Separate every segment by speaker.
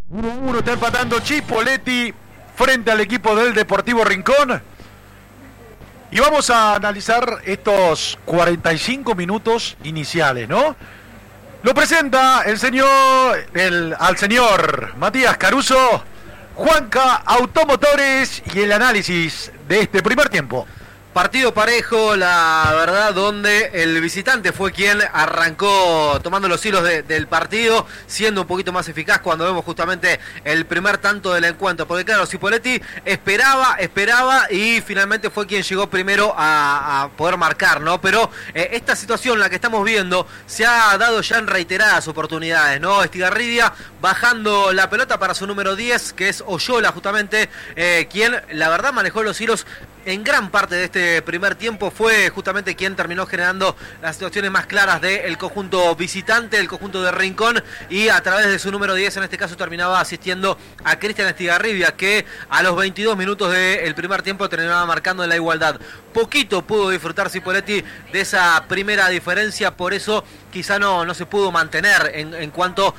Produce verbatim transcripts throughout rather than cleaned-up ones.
Speaker 1: uno a uno está empatando Chipoleti frente al equipo del Deportivo Rincón. Y vamos a analizar estos cuarenta y cinco minutos iniciales, ¿no? Lo presenta el señor, el, al señor Matías Caruso, Juanca Automotores y el análisis de este primer tiempo.
Speaker 2: Partido parejo, la verdad, donde el visitante fue quien arrancó tomando los hilos de, del partido, siendo un poquito más eficaz cuando vemos justamente el primer tanto del encuentro. Porque claro, Cipolletti esperaba, esperaba y finalmente fue quien llegó primero a, a poder marcar, ¿no? Pero eh, esta situación, la que estamos viendo, se ha dado ya en reiteradas oportunidades, ¿no? Estigarribia bajando la pelota para su número diez, que es Oyola justamente, eh, quien la verdad manejó los hilos en gran parte de este primer tiempo, fue justamente quien terminó generando las situaciones más claras del conjunto visitante, el conjunto de Rincón, y a través de su número diez en este caso terminaba asistiendo a Cristian Estigarribia, que a los veintidós minutos del primer tiempo terminaba marcando en la igualdad. Poquito pudo disfrutar Cipolletti de esa primera diferencia, por eso quizá no, no se pudo mantener en, en cuanto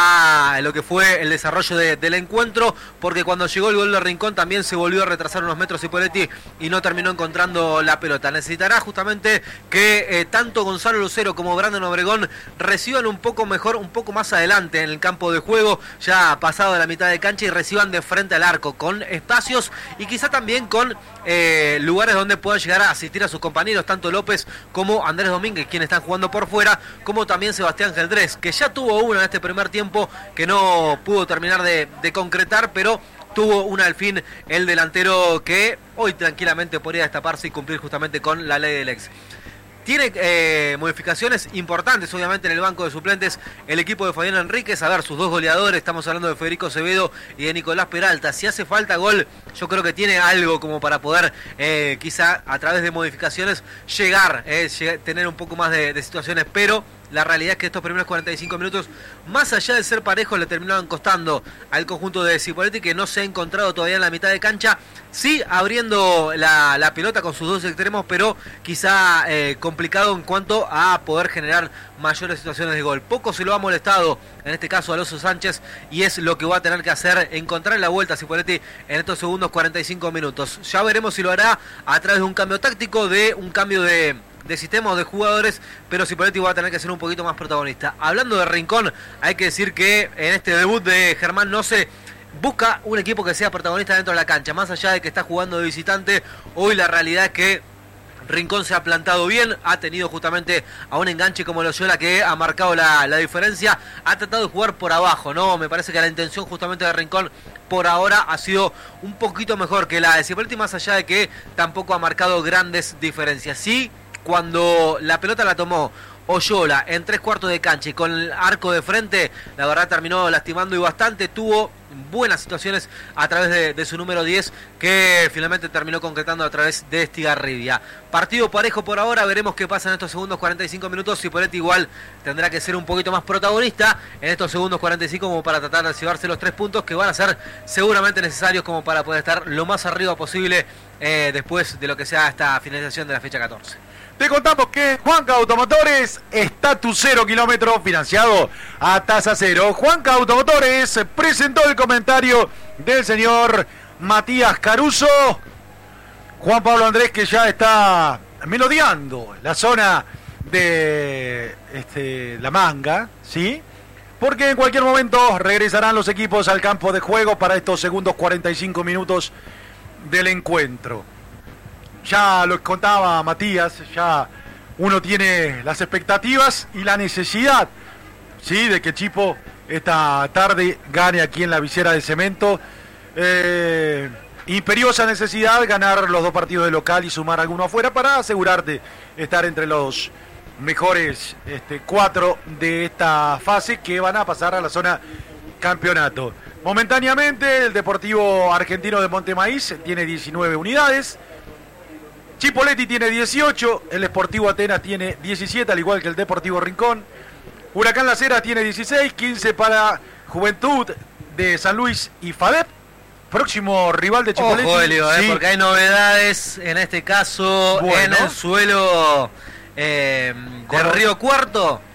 Speaker 2: a lo que fue el desarrollo de, del encuentro, porque cuando llegó el gol de Rincón también se volvió a retrasar unos metros Cipolletti y no terminó encontrando la pelota. Necesitará justamente que eh, tanto Gonzalo Lucero como Brandon Obregón reciban un poco mejor, un poco más adelante en el campo de juego, ya pasado de la mitad de cancha, y reciban de frente al arco, con espacios y quizá también con eh, lugares donde puedan llegar a asistir a sus compañeros, tanto López como Andrés Domínguez, quienes están jugando por fuera, como también Sebastián Geldrés, que ya tuvo una en este primer tiempo que no pudo terminar de, de concretar, pero tuvo una al fin el delantero que hoy tranquilamente podría destaparse y cumplir justamente con la ley del ex. Tiene eh, modificaciones importantes, obviamente, en el banco de suplentes el equipo de Fabián Enríquez. A ver, sus dos goleadores, estamos hablando de Federico Acevedo y de Nicolás Peralta. Si hace falta gol, yo creo que tiene algo como para poder, eh, quizá a través de modificaciones, llegar, eh, llegar tener un poco más de, de situaciones, pero la realidad es que estos primeros cuarenta y cinco minutos, más allá de ser parejos, le terminaban costando al conjunto de Cipolletti, que no se ha encontrado todavía en la mitad de cancha, sí abriendo la, la pelota con sus dos extremos, pero quizá eh, complicado en cuanto a poder generar mayores situaciones de gol. Poco se lo ha molestado, en este caso a Alonso Sánchez, y es lo que va a tener que hacer, encontrar la vuelta a Cipolletti en estos segundos cuarenta y cinco minutos. Ya veremos si lo hará a través de un cambio táctico, de un cambio de... de sistema o de jugadores, pero Cipolletti va a tener que ser un poquito más protagonista. Hablando de Rincón, hay que decir que en este debut de Germán Noce busca un equipo que sea protagonista dentro de la cancha, más allá de que está jugando de visitante. Hoy la realidad es que Rincón se ha plantado bien, ha tenido justamente a un enganche como Loyola que ha marcado la, la diferencia, ha tratado de jugar por abajo, ¿no? Me parece que la intención justamente de Rincón por ahora ha sido un poquito mejor que la de Cipolletti, más allá de que tampoco ha marcado grandes diferencias. Sí, cuando la pelota la tomó Oyola en tres cuartos de cancha y con el arco de frente, la verdad terminó lastimando y bastante. Tuvo buenas situaciones a través de, de su número diez, que finalmente terminó concretando a través de Estigarribia. Partido parejo por ahora, veremos qué pasa en estos segundos cuarenta y cinco minutos. Cipolletti igual tendrá que ser un poquito más protagonista en estos segundos cuarenta y cinco como para tratar de llevarse los tres puntos que van a ser seguramente necesarios como para poder estar lo más arriba posible eh, después de lo que sea esta finalización de la fecha catorce.
Speaker 1: Te contamos que Juanca Automotores, estatus cero kilómetros, financiado a tasa cero. Juanca Automotores presentó el comentario del señor Matías Caruso. Juan Pablo Andrés, que ya está melodeando la zona de este, la manga, ¿sí? Porque en cualquier momento regresarán los equipos al campo de juego para estos segundos cuarenta y cinco minutos del encuentro. Ya lo contaba Matías, ya uno tiene las expectativas y la necesidad, ¿sí?, de que Chipo esta tarde gane aquí en la visera de cemento. Eh, imperiosa necesidad ganar los dos partidos de local y sumar alguno afuera para asegurarte estar entre los mejores este, cuatro de esta fase que van a pasar a la zona campeonato. Momentáneamente el Deportivo Argentino de Montemaíz tiene diecinueve unidades. Chipolletti tiene dieciocho, el Sportivo Atenas tiene diecisiete, al igual que el Deportivo Rincón. Huracán Las Heras tiene dieciséis, quince para Juventud de San Luis y FADEP. Próximo rival de Chipolletti.
Speaker 2: Ojo, Elio,
Speaker 1: sí.
Speaker 2: eh, porque hay novedades en este caso, bueno, en el suelo eh, del Río Cuarto.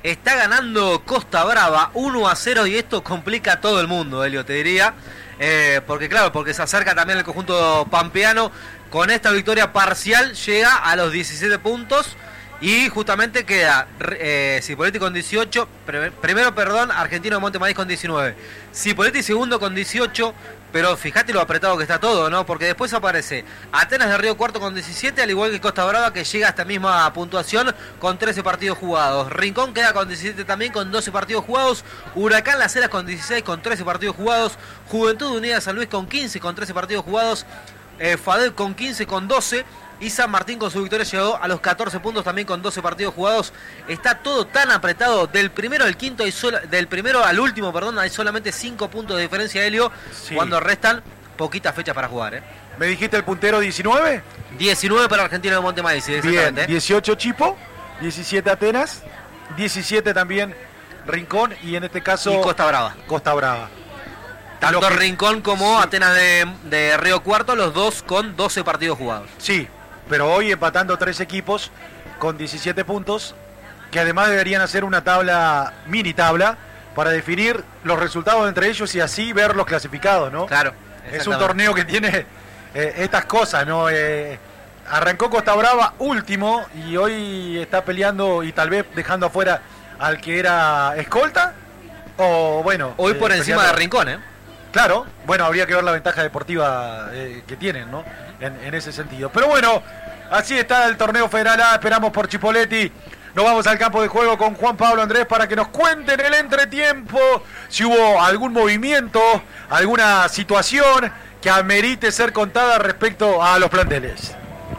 Speaker 2: Está ganando Costa Brava uno a cero y esto complica a todo el mundo, Helio, te diría. Eh, porque claro, porque se acerca también el conjunto pampeano. Con esta victoria parcial llega a los diecisiete puntos. Y justamente queda eh, Cipolletti con dieciocho, pr primero, perdón, Argentino de Montemaíz con diecinueve. Cipolletti segundo con dieciocho, pero fíjate lo apretado que está todo, ¿no? Porque después aparece Atenas de Río Cuarto con diecisiete, al igual que Costa Brava, que llega a esta misma puntuación con trece partidos jugados. Rincón queda con diecisiete también, con doce partidos jugados. Huracán Las Heras con dieciséis, con trece partidos jugados. Juventud Unida San Luis con quince, con trece partidos jugados. Eh, Fadel con quince, con doce. Y San Martín con su victoria llegó a los catorce puntos también con doce partidos jugados. Está todo tan apretado. Del primero al quinto hay sola, del primero al último, perdón, hay solamente cinco puntos de diferencia, Helio, sí, cuando restan poquitas fechas para jugar, ¿eh?
Speaker 1: ¿Me dijiste el puntero diecinueve?
Speaker 2: diecinueve para Argentino de Montemaíz,
Speaker 1: bien, dieciocho Chipo, diecisiete Atenas, diecisiete también Rincón y en este caso
Speaker 2: y Costa Brava.
Speaker 1: Costa Brava.
Speaker 2: Tanto que... Rincón como sí. Atenas de, de Río Cuarto, los dos con doce partidos jugados.
Speaker 1: Sí, pero hoy empatando tres equipos con diecisiete puntos, que además deberían hacer una tabla, mini tabla, para definir los resultados entre ellos y así ver los clasificados, ¿no?
Speaker 2: Claro.
Speaker 1: Es un torneo que tiene eh, estas cosas, ¿no? Eh, arrancó Costa Brava último y hoy está peleando y tal vez dejando afuera al que era escolta, o bueno...
Speaker 2: Hoy eh, por encima peleando... de Rincón, ¿eh?
Speaker 1: Claro, bueno, habría que ver la ventaja deportiva eh, que tienen, ¿no? En, en ese sentido. Pero bueno, así está el torneo federal A, esperamos por Cipolletti. Nos vamos al campo de juego con Juan Pablo Andrés para que nos cuenten el entretiempo, si hubo algún movimiento, alguna situación que amerite ser contada respecto a los planteles.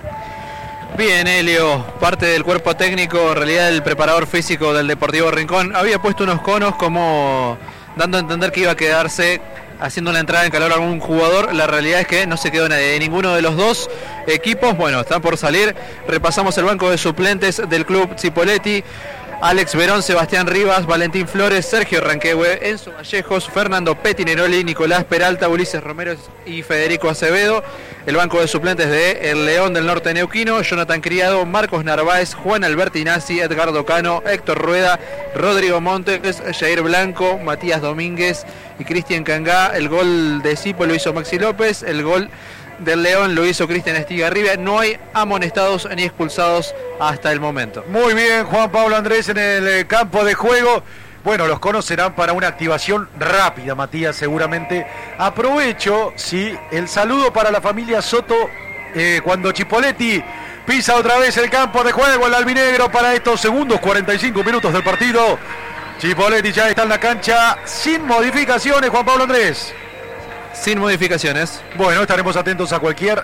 Speaker 3: Bien, Helio, parte del cuerpo técnico, en realidad el preparador físico del Deportivo Rincón, había puesto unos conos como dando a entender que iba a quedarse haciendo la entrada en calor a algún jugador. La realidad es que no se quedó nadie de ninguno de los dos equipos. Bueno, están por salir. Repasamos el banco de suplentes del club Cipolletti: Alex Verón, Sebastián Rivas, Valentín Flores, Sergio Ranquehue, Enzo Vallejos, Fernando Petineroli, Nicolás Peralta, Ulises Romero y Federico Acevedo. El banco de suplentes de El León del Norte Neuquino: Jonathan Criado, Marcos Narváez, Juan Albertinazzi, Edgardo Cano, Héctor Rueda, Rodrigo Montes, Jair Blanco, Matías Domínguez y Cristian Cangá. El gol de Cipo lo hizo Maxi López, el gol del León lo hizo Cristian Estigarribia. No hay amonestados ni expulsados hasta el momento.
Speaker 1: Muy bien, Juan Pablo Andrés en el campo de juego. Bueno, los conos serán para una activación rápida, Matías, seguramente. Aprovecho, sí, el saludo para la familia Soto eh, cuando Cipolletti pisa otra vez el campo de juego, el albinegro, para estos segundos cuarenta y cinco minutos del partido. Cipolletti ya está en la cancha sin modificaciones, Juan Pablo Andrés.
Speaker 3: Sin modificaciones.
Speaker 1: Bueno, estaremos atentos a cualquier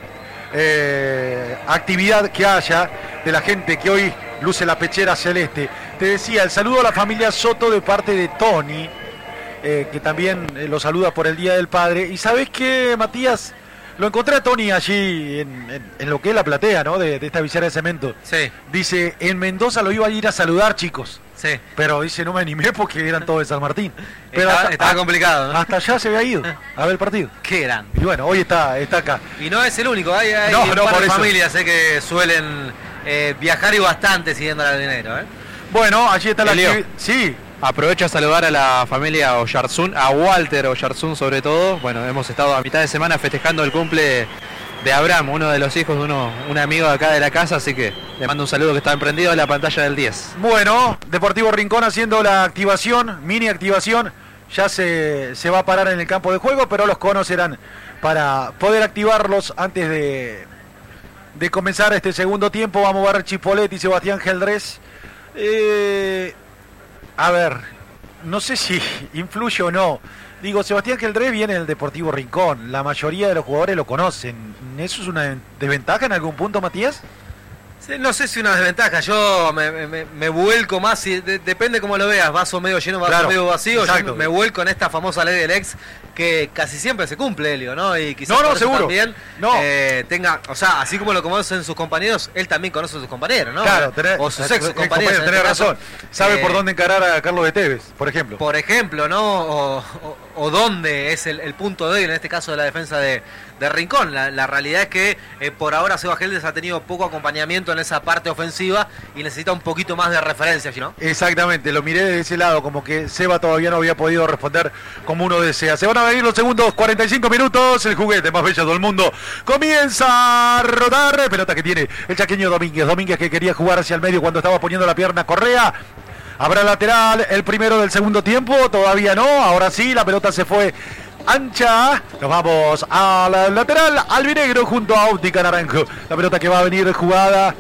Speaker 1: eh, actividad que haya de la gente que hoy luce la pechera celeste. Te decía, el saludo a la familia Soto de parte de Tony, eh, que también eh, lo saluda por el Día del Padre. Y ¿sabés qué, Matías? Lo encontré a Tony allí en, en, en lo que es la platea, ¿no? De, de esta visera de cemento.
Speaker 2: Sí.
Speaker 1: Dice, en Mendoza lo iba a ir a saludar, chicos.
Speaker 2: Sí.
Speaker 1: Pero dice, no me animé porque eran todos de San Martín. Pero
Speaker 2: estaba,
Speaker 1: hasta,
Speaker 2: estaba complicado, ¿no?
Speaker 1: Hasta allá se había ido a ver el partido.
Speaker 2: Qué gran.
Speaker 1: Y bueno, hoy está, está acá.
Speaker 2: Y no es el único, hay, hay
Speaker 1: no,
Speaker 2: un
Speaker 1: no,
Speaker 2: par
Speaker 1: por
Speaker 2: de
Speaker 1: eso.
Speaker 2: familias eh, que suelen eh, viajar y bastante siguiendo al dinero, ¿eh?
Speaker 1: Bueno, allí está la...
Speaker 3: Elio.
Speaker 1: Sí.
Speaker 3: Aprovecho a saludar a la familia Oyarzún, a Walter Oyarzún sobre todo. Bueno, hemos estado a mitad de semana festejando el cumple de Abraham, uno de los hijos de uno, un amigo de acá de la casa, así que le mando un saludo que está emprendido en la pantalla del diez.
Speaker 1: Bueno, Deportivo Rincón haciendo la activación, mini activación, ya se, se va a parar en el campo de juego, pero los conos serán para poder activarlos antes de, de comenzar este segundo tiempo. Vamos a ver Cipolletti y Sebastián Geldrés. Eh, a ver, no sé si influye o no. Digo, Sebastián Geldrés viene del Deportivo Rincón. La mayoría de los jugadores lo conocen. ¿Eso es una desventaja en algún punto, Matías?
Speaker 2: Sí, no sé si una desventaja. Yo me, me, me vuelco más, y de, depende cómo lo veas. Vaso medio lleno, vaso claro, medio vacío. Exacto. Yo me vuelco en esta famosa ley del ex que casi siempre se cumple, Helio, ¿no? Y quizás
Speaker 1: no, no,
Speaker 2: por eso
Speaker 1: seguro.
Speaker 2: también
Speaker 1: no.
Speaker 2: eh, tenga, o sea, así como lo conocen sus compañeros, él también conoce a sus compañeros, ¿no?
Speaker 1: Claro, tenés,
Speaker 2: o sus ex compañeros.
Speaker 1: Tenés razón. Sabe eh, por dónde encarar a Carlos de Tevez, por ejemplo.
Speaker 2: Por ejemplo, ¿no? O, o, o dónde es el, el punto débil, en este caso de la defensa de, de Rincón. La, la realidad es que eh, por ahora Seba Geldes ha tenido poco acompañamiento en esa parte ofensiva y necesita un poquito más de referencia, ¿no?
Speaker 1: Exactamente, lo miré de ese lado, como que Seba todavía no había podido responder como uno desea. Se van a venir los segundos cuarenta y cinco minutos, el juguete más bello del mundo comienza a rodar. Pelota que tiene el chaqueño Domínguez, Domínguez que quería jugar hacia el medio cuando estaba poniendo la pierna Correa. Habrá lateral, el primero del segundo tiempo, todavía no, ahora sí, la pelota se fue ancha. Nos vamos al lateral, albinegro junto a Óptica Naranjo. La pelota que va a venir jugada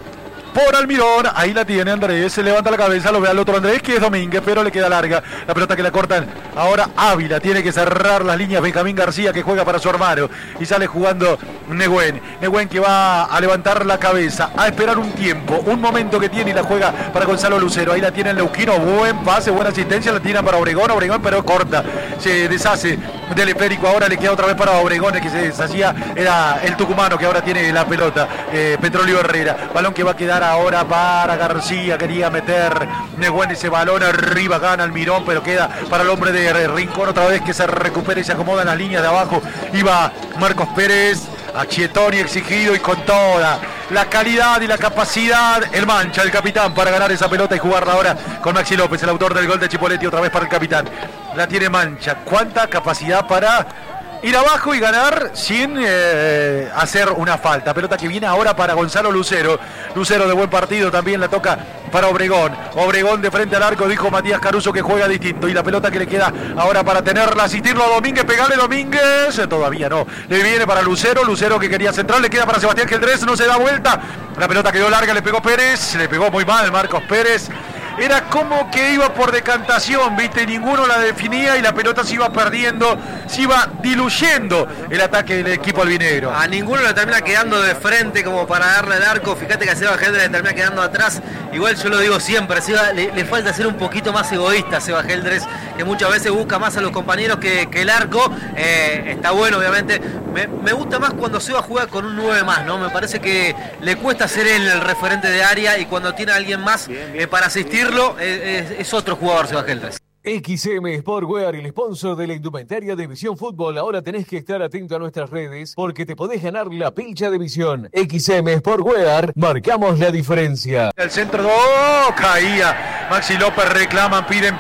Speaker 1: por Almirón, ahí la tiene Andrés, se levanta la cabeza, lo ve al otro Andrés que es Domínguez, pero le queda larga, la pelota que la cortan ahora Ávila, tiene que cerrar las líneas Benjamín García que juega para su hermano y sale jugando Nehuen, Nehuen que va a levantar la cabeza, a esperar un tiempo, un momento que tiene y la juega para Gonzalo Lucero, ahí la tiene el Leuquino, buen pase, buena asistencia, la tira para Obregón, Obregón pero corta, se deshace del esférico, ahora le queda otra vez para Obregón, el que se deshacía era el tucumano que ahora tiene la pelota, eh, Petróleo Herrera, balón que va a quedar ahora para García, quería meter Nehuen ese balón arriba, gana Almirón, pero queda para el hombre de Rincón otra vez que se recupera y se acomoda en las líneas de abajo. Iba Marcos Pérez, a Chietoni exigido y con toda la calidad y la capacidad, el Mancha, el capitán, para ganar esa pelota y jugarla ahora con Maxi López, el autor del gol de Chipoletti, otra vez para el capitán. La tiene Mancha, cuánta capacidad para ir abajo y ganar sin eh, hacer una falta. Pelota que viene ahora para Gonzalo Lucero. Lucero de buen partido también la toca para Obregón. Obregón de frente al arco, dijo Matías Caruso que juega distinto. Y la pelota que le queda ahora para tenerla, asistirlo a Domínguez, pegarle Domínguez. Todavía no. Le viene para Lucero. Lucero que quería central, le queda para Sebastián Geldrés, no se da vuelta. La pelota quedó larga, le pegó Pérez. Le pegó muy mal Marcos Pérez. Era como que iba por decantación, ¿viste? Ninguno la definía y la pelota se iba perdiendo, se iba diluyendo el ataque del equipo albinegro.
Speaker 2: A ninguno le termina quedando de frente como para darle el arco. Fíjate que a Seba Geldres le termina quedando atrás. Igual yo lo digo siempre, Seba, le, le falta ser un poquito más egoísta a Seba Geldres, que muchas veces busca más a los compañeros que, que el arco. Eh, está bueno, obviamente. Me, me gusta más cuando Seba juega con un nueve más, ¿no? Me parece que le cuesta ser él el referente de área y cuando tiene a alguien más eh, para asistir, Es, es otro jugador, Seba Geldres.
Speaker 4: X M Sportwear, el sponsor de la indumentaria de Visión Fútbol. Ahora tenés que estar atento a nuestras redes porque te podés ganar la pilcha de Visión. X M Sportwear, marcamos la diferencia.
Speaker 1: El centro, oh, caía. Maxi López reclaman, piden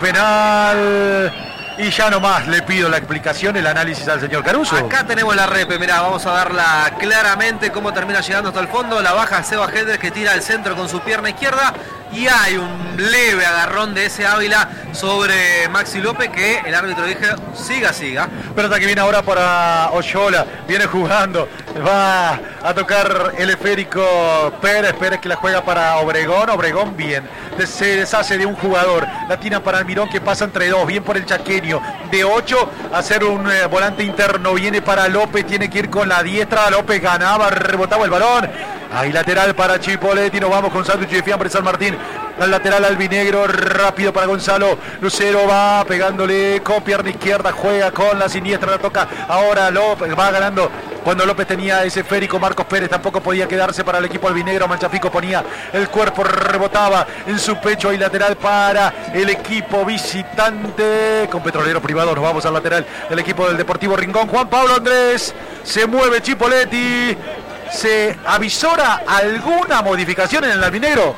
Speaker 1: penal. Y ya nomás le pido la explicación, el análisis al señor Caruso.
Speaker 2: Acá tenemos la repe, mirá, vamos a darla claramente cómo termina llegando hasta el fondo. La baja Seba Geldres que tira al centro con su pierna izquierda. Y hay un leve agarrón de ese Ávila sobre Maxi López que el árbitro dijo, siga, siga.
Speaker 1: Pelota que viene ahora para Oyola, viene jugando, va a tocar el esférico Pérez, Pérez que la juega para Obregón, Obregón bien, se deshace de un jugador, la tira para Almirón que pasa entre dos, bien por el chaqueño, de ocho a hacer un eh, volante interno, viene para López, tiene que ir con la diestra, López ganaba, rebotaba el balón. Ahí lateral para Chipoletti, nos vamos con sándwich de fiambre San Martín. Al lateral albinegro, rápido para Gonzalo Lucero, va pegándole con pierna izquierda, juega con la siniestra, la toca ahora López, va ganando. Cuando López tenía ese esférico, Marcos Pérez tampoco podía quedarse para el equipo albinegro. Manchafico ponía el cuerpo, rebotaba en su pecho. Ahí lateral para el equipo visitante con Petrolero Privado. Nos vamos al lateral del equipo del Deportivo Rincón. Juan Pablo Andrés, se mueve Chipoletti. ¿Se avisora alguna modificación en el albinegro?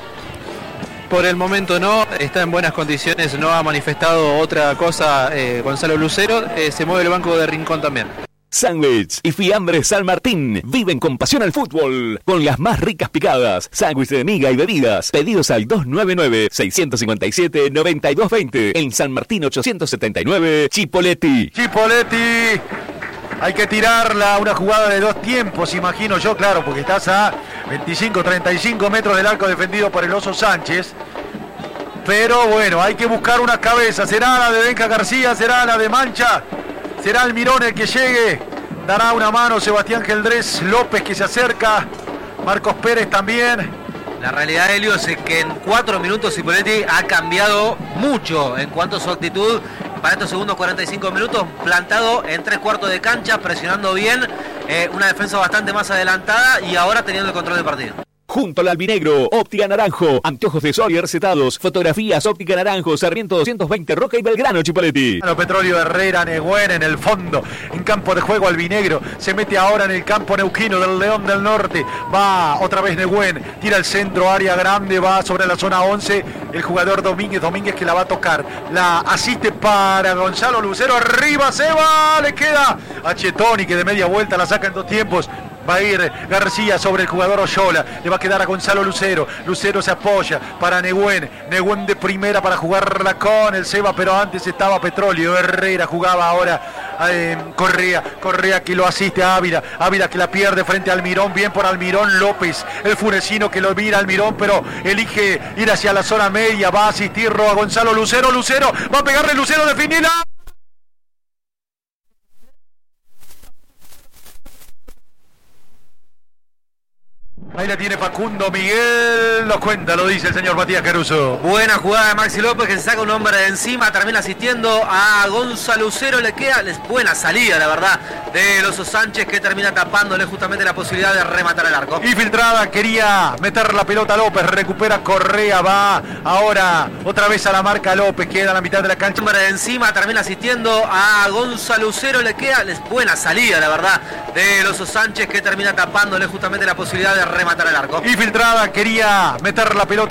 Speaker 3: Por el momento no, está en buenas condiciones, no ha manifestado otra cosa eh, Gonzalo Lucero, eh, se mueve el banco de Rincón también.
Speaker 5: Sándwich y fiambre San Martín viven con pasión al fútbol, con las más ricas picadas, sándwich de miga y bebidas, pedidos al dos nueve nueve, seis cinco siete, nueve dos dos cero, en San Martín ochocientos setenta y nueve, Chipoletti.
Speaker 1: Chipoletti. Hay que tirarla, una jugada de dos tiempos, imagino yo, claro, porque estás a veinticinco, treinta y cinco metros del arco defendido por el Oso Sánchez. Pero bueno, hay que buscar una cabeza. ¿Será la de Benja García? ¿Será la de Mancha? ¿Será Almirón el que llegue? Dará una mano Sebastián Geldrés, López que se acerca, Marcos Pérez también.
Speaker 2: La realidad, Helio, es que en cuatro minutos Chipoletti ha cambiado mucho en cuanto a su actitud. Para estos segundos cuarenta y cinco minutos, plantado en tres cuartos de cancha, presionando bien, eh, una defensa bastante más adelantada y ahora teniendo el control del partido.
Speaker 5: Junto al albinegro, Óptica Naranjo, anteojos de sol y recetados, fotografías, Óptica Naranjo, Sarmiento doscientos veinte, Roca y Belgrano, Chipoleti.
Speaker 1: Petróleo Herrera, Negüen en el fondo, en campo de juego albinegro, se mete ahora en el campo neuquino del León del Norte, va otra vez Negüen, tira el centro, área grande, va sobre la zona once, el jugador Domínguez, Domínguez que la va a tocar, la asiste para Gonzalo Lucero, arriba se va, le queda a Chetoni que de media vuelta la saca en dos tiempos. Va a ir García sobre el jugador Oyola. Le va a quedar a Gonzalo Lucero. Lucero se apoya para Negüen. Negüen de primera para jugarla con el Seba, pero antes estaba Petróleo. Herrera jugaba ahora eh, Correa. Correa que lo asiste a Ávila. Ávila que la pierde frente a Almirón. Bien por Almirón López. El funesino que lo mira Almirón, pero elige ir hacia la zona media. Va a asistirlo a Gonzalo Lucero. Lucero va a pegarle Lucero, definirla. Ahí la tiene Facundo Miguel, lo cuenta, lo dice el señor Matías Caruso.
Speaker 2: Buena jugada de Maxi López que se saca un hombre de encima, termina asistiendo a Gonzalo Lucero, le queda buena salida, la verdad, de Oso Sánchez que termina tapándole justamente la posibilidad de rematar el arco.
Speaker 1: Infiltrada, quería meter la pelota López, recupera Correa, va ahora otra vez a la marca López, queda a la mitad de la cancha.
Speaker 2: Hombre de encima, termina asistiendo a Gonzalo Lucero, le queda buena salida, la verdad, de Oso Sánchez que termina tapándole justamente la posibilidad de rematar el arco.
Speaker 1: Infiltrada, quería meter la pelota